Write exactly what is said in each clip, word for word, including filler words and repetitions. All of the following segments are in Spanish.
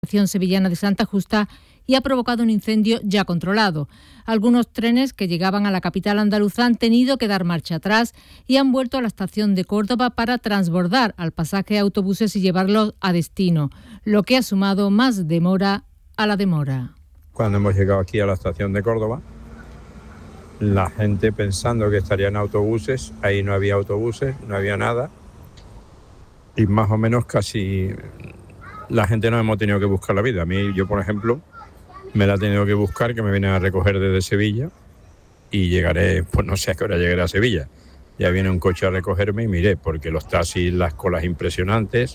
estación sevillana de Santa Justa y ha provocado un incendio ya controlado. Algunos trenes que llegaban a la capital andaluza han tenido que dar marcha atrás y han vuelto a la estación de Córdoba para transbordar al pasaje de autobuses y llevarlos a destino, lo que ha sumado más demora a la demora. Cuando hemos llegado aquí a la estación de Córdoba, la gente pensando que estarían autobuses, ahí no había autobuses, no había nada, y más o menos casi la gente nos hemos tenido que buscar la vida. A mí, yo por ejemplo, me la he tenido que buscar, que me vienen a recoger desde Sevilla y llegaré, pues no sé a qué hora llegaré a Sevilla. Ya viene un coche a recogerme y miré, porque los taxis, las colas impresionantes,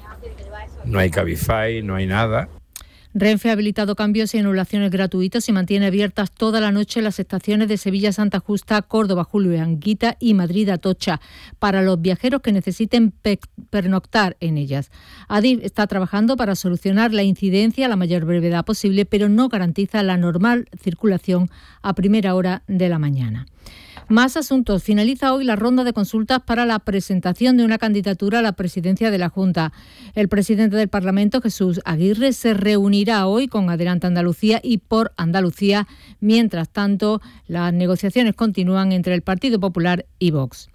no hay Cabify, no hay nada. Renfe ha habilitado cambios y anulaciones gratuitos y mantiene abiertas toda la noche las estaciones de Sevilla Santa Justa, Córdoba Julio Anguita y Madrid Atocha para los viajeros que necesiten pe- pernoctar en ellas. Adif está trabajando para solucionar la incidencia a la mayor brevedad posible, pero no garantiza la normal circulación a primera hora de la mañana. Más asuntos. Finaliza hoy la ronda de consultas para la presentación de una candidatura a la presidencia de la Junta. El presidente del Parlamento, Jesús Aguirre, se reunirá hoy con Adelante Andalucía y Por Andalucía. Mientras tanto, las negociaciones continúan entre el Partido Popular y Vox.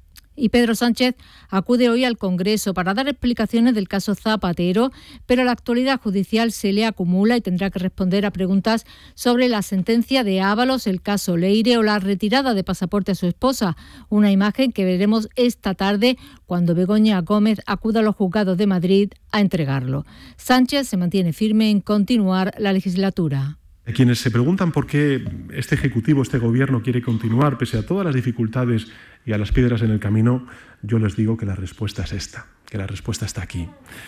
Y Pedro Sánchez acude hoy al Congreso para dar explicaciones del caso Zapatero, pero la actualidad judicial se le acumula y tendrá que responder a preguntas sobre la sentencia de Ábalos, el caso Leire o la retirada de pasaporte a su esposa, una imagen que veremos esta tarde cuando Begoña Gómez acuda a los juzgados de Madrid a entregarlo. Sánchez se mantiene firme en continuar la legislatura. Quienes se preguntan por qué este Ejecutivo, este Gobierno quiere continuar pese a todas las dificultades y a las piedras en el camino, yo les digo que la respuesta es esta, que la respuesta está aquí.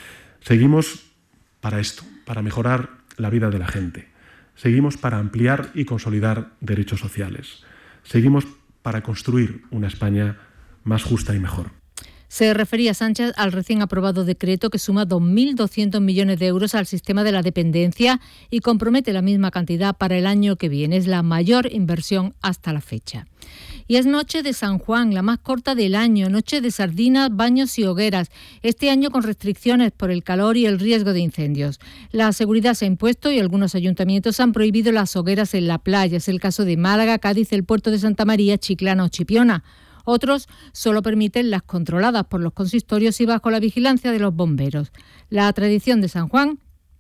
Seguimos para esto, para mejorar la vida de la gente. Seguimos para ampliar y consolidar derechos sociales. Seguimos para construir una España más justa y mejor. Se refería Sánchez al recién aprobado decreto que suma dos mil doscientos millones de euros al sistema de la dependencia y compromete la misma cantidad para el año que viene. Es la mayor inversión hasta la fecha. Y es noche de San Juan, la más corta del año, noche de sardinas, baños y hogueras, este año con restricciones por el calor y el riesgo de incendios. La seguridad se ha impuesto y algunos ayuntamientos han prohibido las hogueras en la playa. Es el caso de Málaga, Cádiz, el puerto de Santa María, Chiclana o Chipiona. Otros solo permiten las controladas por los consistorios y bajo la vigilancia de los bomberos. La tradición de San Juan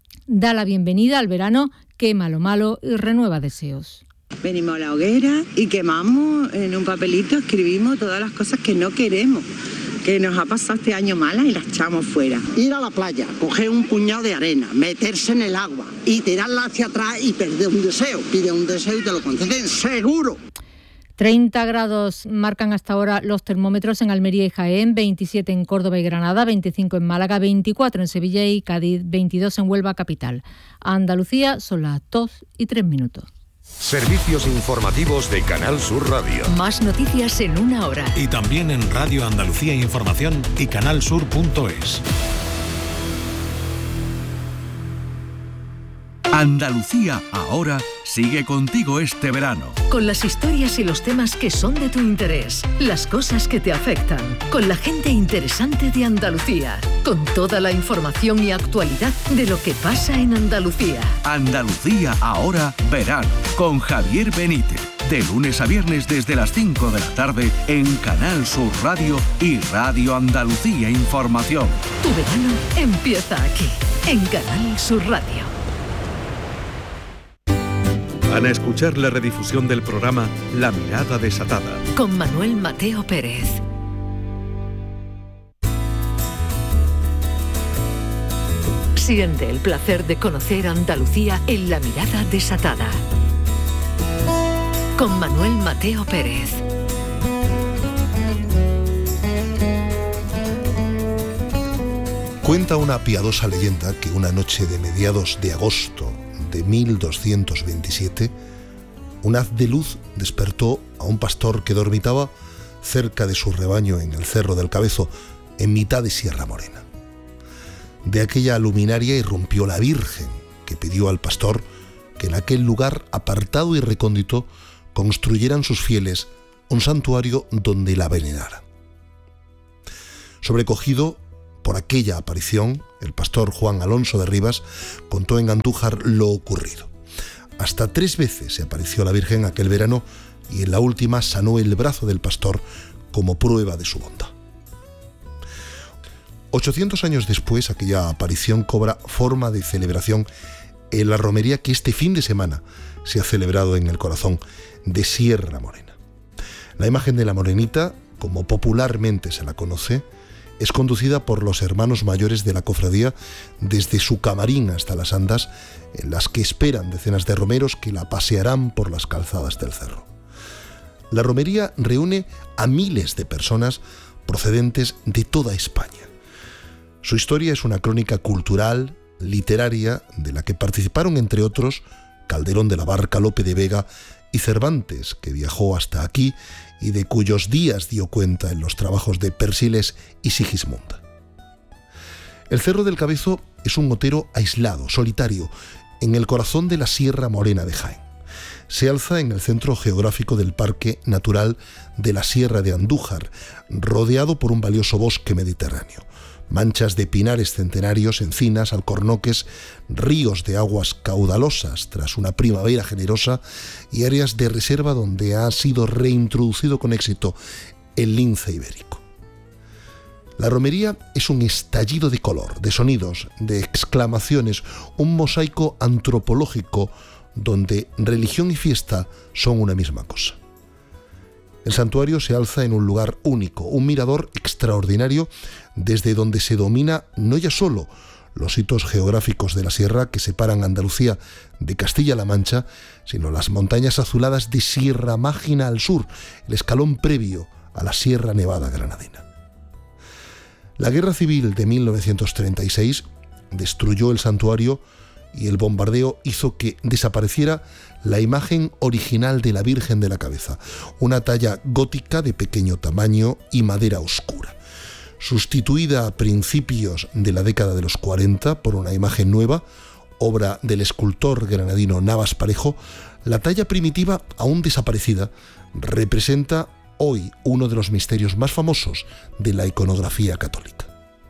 da la bienvenida al verano, quema lo malo y renueva deseos. Venimos a la hoguera y quemamos en un papelito, escribimos todas las cosas que no queremos, que nos ha pasado este año malas y las echamos fuera. Ir a la playa, coger un puñado de arena, meterse en el agua y tirarla hacia atrás y perder un deseo. Pide un deseo y te lo conceden seguro. treinta grados marcan hasta ahora los termómetros en Almería y Jaén, veintisiete en Córdoba y Granada, veinticinco en Málaga, veinticuatro en Sevilla y Cádiz, veintidós en Huelva capital. Andalucía son las dos y tres minutos. Servicios informativos de Canal Sur Radio. Más noticias en una hora. Y también en Radio Andalucía Información y canalsur punto es. Andalucía ahora sigue contigo este verano. Con las historias y los temas que son de tu interés, las cosas que te afectan, con la gente interesante de Andalucía, con toda la información y actualidad de lo que pasa en Andalucía. Andalucía ahora verano, con Javier Benítez. De lunes a viernes desde las cinco de la tarde en Canal Sur Radio y Radio Andalucía Información. Tu verano empieza aquí, en Canal Sur Radio. Van a escuchar la redifusión del programa La Mirada Desatada. Con Manuel Mateo Pérez. Siente el placer de conocer Andalucía en La Mirada Desatada. Con Manuel Mateo Pérez. Cuenta una piadosa leyenda que una noche de mediados de agosto de mil doscientos veintisiete, un haz de luz despertó a un pastor que dormitaba cerca de su rebaño en el Cerro del Cabezo, en mitad de Sierra Morena. De aquella luminaria irrumpió la Virgen, que pidió al pastor que en aquel lugar apartado y recóndito construyeran sus fieles un santuario donde la veneraran. Sobrecogido por aquella aparición, el pastor Juan Alonso de Rivas contó en Andújar lo ocurrido. Hasta tres veces se apareció la Virgen aquel verano y en la última sanó el brazo del pastor como prueba de su bondad. ochocientos años después, aquella aparición cobra forma de celebración en la romería que este fin de semana se ha celebrado en el corazón de Sierra Morena. La imagen de la Morenita, como popularmente se la conoce, es conducida por los hermanos mayores de la cofradía desde su camarín hasta las andas, en las que esperan decenas de romeros que la pasearán por las calzadas del cerro. La romería reúne a miles de personas procedentes de toda España. Su historia es una crónica cultural, literaria, de la que participaron, entre otros, Calderón de la Barca, Lope de Vega y Cervantes, que viajó hasta aquí y de cuyos días dio cuenta en los trabajos de Persiles y Sigismunda. El Cerro del Cabezo es un otero aislado, solitario, en el corazón de la Sierra Morena de Jaén. Se alza en el centro geográfico del Parque Natural de la Sierra de Andújar, rodeado por un valioso bosque mediterráneo. Manchas de pinares centenarios, encinas, alcornoques, ríos de aguas caudalosas tras una primavera generosa y áreas de reserva donde ha sido reintroducido con éxito el lince ibérico. La romería es un estallido de color, de sonidos, de exclamaciones, un mosaico antropológico donde religión y fiesta son una misma cosa. El santuario se alza en un lugar único, un mirador extraordinario desde donde se domina no ya solo los hitos geográficos de la sierra que separan Andalucía de Castilla-La Mancha, sino las montañas azuladas de Sierra Mágina al sur, el escalón previo a la Sierra Nevada granadina. La Guerra Civil de mil novecientos treinta y seis destruyó el santuario y el bombardeo hizo que desapareciera la imagen original de la Virgen de la Cabeza, una talla gótica de pequeño tamaño y madera oscura. Sustituida a principios de la década de los cuarenta por una imagen nueva, obra del escultor granadino Navas Parejo, la talla primitiva, aún desaparecida, representa hoy uno de los misterios más famosos de la iconografía católica.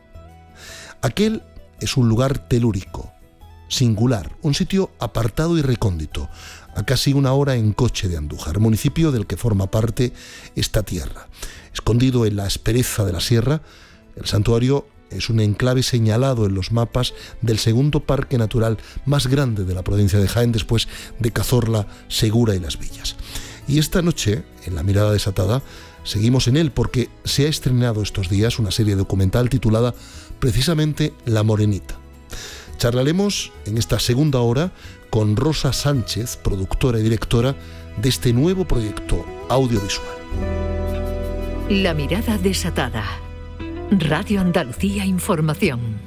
Aquel es un lugar telúrico, singular, un sitio apartado y recóndito, a casi una hora en coche de Andújar, municipio del que forma parte esta tierra. Escondido en la aspereza de la sierra, el santuario es un enclave señalado en los mapas del segundo parque natural más grande de la provincia de Jaén, después de Cazorla, Segura y Las Villas. Y esta noche, en La Mirada Desatada, seguimos en él porque se ha estrenado estos días una serie documental titulada precisamente La Morenita. Charlaremos en esta segunda hora con Rosa Sánchez, productora y directora de este nuevo proyecto audiovisual. La Mirada Desatada. Radio Andalucía Información.